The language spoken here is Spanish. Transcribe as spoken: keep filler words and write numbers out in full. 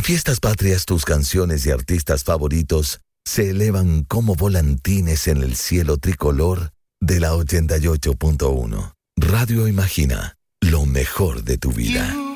Fiestas Patrias, tus canciones y artistas favoritos se elevan como volantines en el cielo tricolor de la ochenta y ocho punto uno. Radio Imagina, lo mejor de tu vida.